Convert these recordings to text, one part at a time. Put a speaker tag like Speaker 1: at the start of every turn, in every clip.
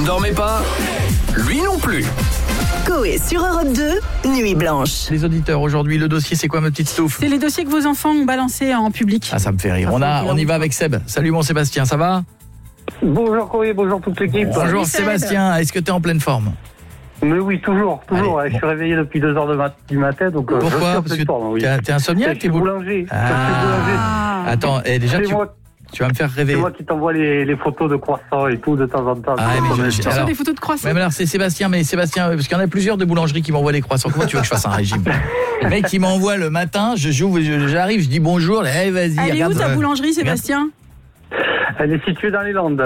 Speaker 1: ne dormez pas? Lui non plus.
Speaker 2: Coé sur Europe 2, Nuit Blanche.
Speaker 3: Les auditeurs, aujourd'hui, le dossier, c'est quoi, ma petite Stouff?
Speaker 4: C'est les dossiers que vos enfants ont balancés en public.
Speaker 3: Ah, ça me fait rire. On y va avec Seb. Salut, mon Sébastien, ça va?
Speaker 5: Bonjour Coé, bonjour toute l'équipe.
Speaker 3: Bonjour Sébastien, est-ce que tu es en pleine forme?
Speaker 5: Mais oui, toujours.
Speaker 3: Allez,
Speaker 5: Ouais, je suis réveillé depuis 2h du matin, donc
Speaker 3: Pourquoi?
Speaker 5: je suis en
Speaker 3: Parce
Speaker 5: pleine
Speaker 3: que
Speaker 5: forme, oui.
Speaker 3: t'es insomniaque?
Speaker 5: Je suis boulanger. Je suis boulanger.
Speaker 3: Attends, déjà tu vas me faire rêver.
Speaker 5: C'est moi qui t'envoie les photos de croissants et tout de temps en temps.
Speaker 4: Sur des photos de croissants.
Speaker 3: Mais alors c'est Sébastien, parce qu'il y en a plusieurs de boulangeries qui m'envoient des croissants. Comment tu veux que je fasse un régime? Le mec qui m'envoie le matin, j'arrive, je dis bonjour, vas-y,
Speaker 4: elle est où ta boulangerie, Sébastien?
Speaker 5: Elle est située dans les Landes.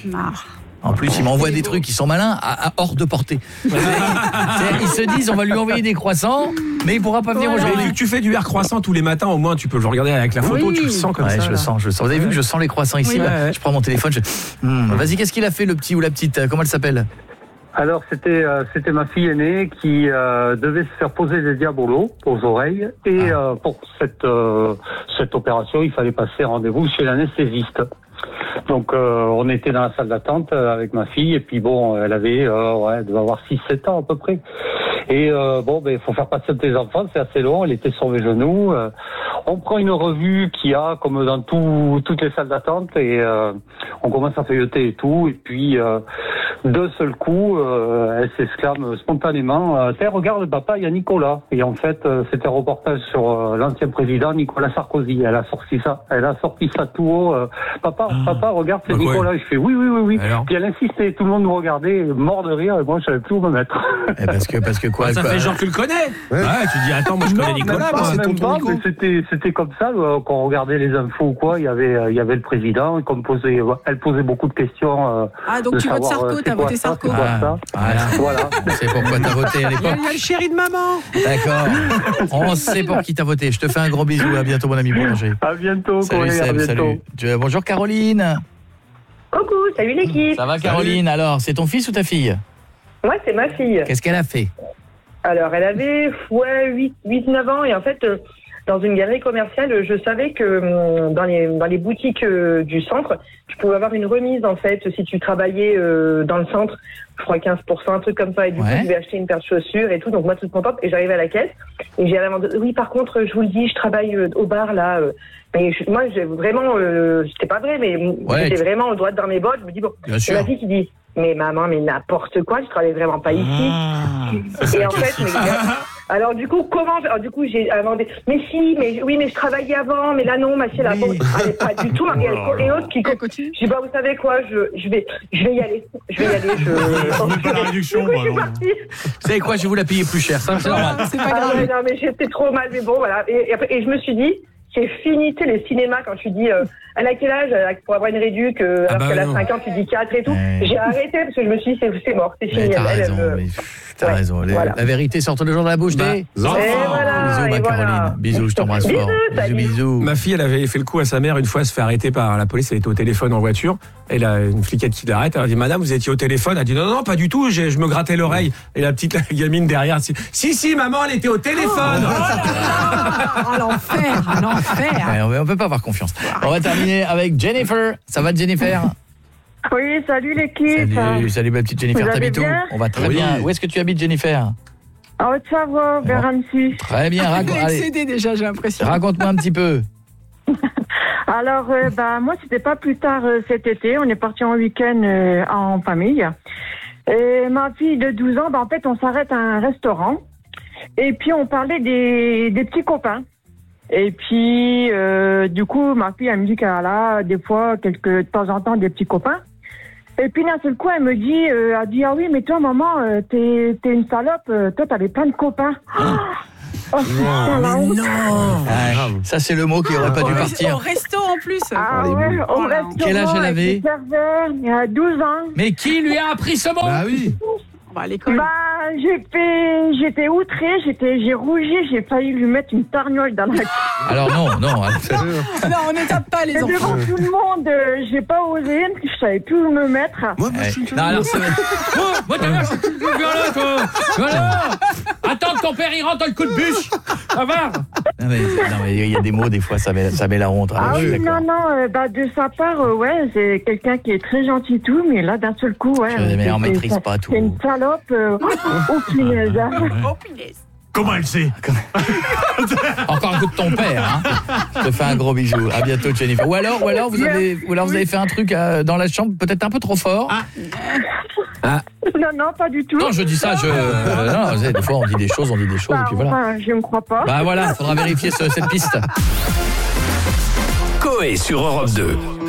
Speaker 3: En plus, il m'envoie des trucs qui sont malins, hors de portée. Ils se disent, on va lui envoyer des croissants, mais il pourra pas venir aujourd'hui.
Speaker 6: Vu que tu fais du air croissant tous les matins, au moins tu peux le regarder avec la photo, tu le sens comme ça.
Speaker 3: Je le sens. Vous avez vu que je sens les croissants ici, là. Je prends mon téléphone, vas-y, qu'est-ce qu'il a fait, le petit ou la petite? Comment elle s'appelle?
Speaker 5: Alors c'était ma fille aînée qui devait se faire poser des diabolos aux oreilles et pour cette opération, il fallait passer rendez-vous chez l'anesthésiste. Donc on était dans la salle d'attente avec ma fille et puis bon, elle avait elle devait avoir 6-7 ans à peu près. Et il faut faire patienter les enfants, c'est assez long, elle était sur mes genoux. On prend une revue qu'il y a comme dans toutes les salles d'attente et on commence à feuilleter et tout et puis d'un seul coup, elle s'exclame spontanément « regarde papa, il y a Nicolas ». Et en fait, c'était un reportage sur l'ancien président Nicolas Sarkozy. Elle a sorti ça tout haut. Papa, regarde, c'est Nicolas. Je fais oui. Alors puis elle insistait, tout le monde nous regardait, mort de rire, et moi je savais plus où me mettre.
Speaker 3: Parce que quoi?
Speaker 6: Ça fait genre tu le connais. Ouais, tu dis attends, moi je connais Nicolas.
Speaker 5: C'était comme ça, quand on regardait les infos ou quoi, il y avait le président, elle posait beaucoup de questions.
Speaker 4: Donc tu votes Sarko, t'as voté Sarko.
Speaker 5: Voilà.
Speaker 3: On sait pourquoi t'as voté à l'époque.
Speaker 4: Il y a le chéri de maman.
Speaker 3: D'accord. On sait pour qui t'as voté. Je te fais un gros bisou. À bientôt, mon ami boulanger.
Speaker 5: À bientôt.
Speaker 3: Salut Seb, salut. Bonjour Caroline.
Speaker 7: Coucou, salut l'équipe.
Speaker 3: Ça va Caroline? Alors, c'est ton fils ou ta fille?
Speaker 7: Ouais, c'est ma fille.
Speaker 3: Qu'est-ce qu'elle a fait?
Speaker 7: Alors, elle avait 8-9 ans et en fait, dans une galerie commerciale, je savais que dans les boutiques du centre, tu pouvais avoir une remise en fait si tu travaillais dans le centre, je crois 15%, un truc comme ça. Et du coup, je devais acheter une paire de chaussures et tout. Donc moi, toute contente. Et j'arrivais à la caisse et j'ai demandé oui, par contre, je vous le dis, je travaille au bar là. Mais moi, j'ai vraiment, c'était pas vrai, mais j'étais vraiment au droit dans mes bottes. Je me dis bon, c'est ma fille qui dit. Mais maman, mais n'importe quoi, je travaille vraiment pas ici. Et en fait, alors du coup, j'ai demandé, mais je travaillais avant, mais là non, ma fille, elle pas du tout. Et l'autre qui continue. Je dis, vous savez quoi, je vais y aller.
Speaker 6: Pas la réduction, moi, non.
Speaker 3: Vous savez quoi, je vais vous la payer plus cher, ça, c'est normal.
Speaker 7: C'est pas grave. Non, mais j'étais trop mal, mais bon, voilà. Et je me suis dit, c'est fini, tu sais, les cinémas, quand tu dis, elle a quel âge pour avoir une réduc, alors qu'elle a 5 ans, tu dis 4 et tout. J'ai arrêté parce que je me suis dit, c'est mort, c'est fini.
Speaker 3: T'as raison. La vérité sort le jour de la bouche des enfants. Bisous, ma Caroline. Bisous, je t'embrasse fort. Bisous.
Speaker 6: Ma fille, elle avait fait le coup à sa mère une fois, elle se fait arrêter par la police, elle était au téléphone en voiture. Et là, une fliquette qui l'arrête, elle a dit, madame, vous étiez au téléphone? Elle a dit, non, pas du tout, je me grattais l'oreille. Et la petite gamine derrière, si, maman, elle était au téléphone.
Speaker 4: L'enfer.
Speaker 3: On peut pas avoir confiance. On va terminer avec Jennifer. Ça va, Jennifer?
Speaker 8: Oui, salut l'équipe.
Speaker 3: Salut ma petite Jennifer, t'habites où? On va très bien. Où est-ce que tu habites, Jennifer?
Speaker 8: En Haute-Savoie, vers Annecy.
Speaker 3: Très bien,
Speaker 4: excédé déjà, j'ai l'impression.
Speaker 3: Raconte-moi un petit peu.
Speaker 8: Alors, moi, c'était pas plus tard cet été. On est parti en week-end en famille. Et ma fille de 12 ans, en fait, on s'arrête à un restaurant. Et puis, on parlait des petits copains. Et puis, du coup, ma fille, elle me dit qu'elle a des fois, de temps en temps, des petits copains. Et puis, d'un seul coup, elle me dit, elle dit, ah oui, mais toi, maman, t'es une salope, toi, t'avais plein de copains.
Speaker 3: Non. Ça, c'est le mot qui aurait pas dû partir.
Speaker 4: Au resto, en plus.
Speaker 8: Au resto.
Speaker 3: Quel âge elle avait?
Speaker 8: Il y a 12 ans.
Speaker 3: Mais qui lui a appris ce mot?
Speaker 6: Bah oui.
Speaker 4: À l'école.
Speaker 8: J'étais outrée, j'ai rougi, j'ai failli lui mettre une tarniole dans la gueule.
Speaker 3: Alors non.
Speaker 4: Non, on ne tape pas les enfants.
Speaker 8: Devant tout le monde, j'ai pas osé, je savais plus où me mettre.
Speaker 3: Moi, je suis Voilà. Attends que ton père il rentre dans le coup de bûche. Ça va. Non, mais il y a des mots, des fois, ça met la honte.
Speaker 8: Ah
Speaker 3: je suis
Speaker 8: oui,
Speaker 3: d'accord.
Speaker 8: non, de sa part, ouais, c'est quelqu'un qui est très gentil et tout, mais là, d'un seul coup, ouais.
Speaker 3: Mais on maîtrise pas tout.
Speaker 8: C'est une salope, oh punaise.
Speaker 4: Oh, punaise.
Speaker 6: Comment elle sait?
Speaker 3: Encore un coup de ton père, hein. Je te fais un gros bisou. À bientôt, Jennifer. Ou alors vous avez fait un truc dans la chambre, peut-être un peu trop fort.
Speaker 8: Non, pas du tout.
Speaker 3: Non, je dis ça, non, vous savez, des fois, on dit des choses, et puis voilà.
Speaker 8: Enfin, je ne crois pas.
Speaker 3: Bah voilà, faudra vérifier cette piste.
Speaker 1: Coé sur Europe 2.